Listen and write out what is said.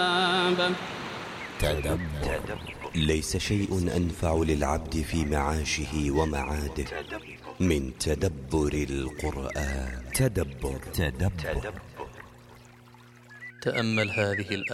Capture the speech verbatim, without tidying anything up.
تدبر. ليس شيء أنفع للعبد في معاشه ومعاده من تدبر القرآن. تدبر. تدبر. تأمل هذه الآية.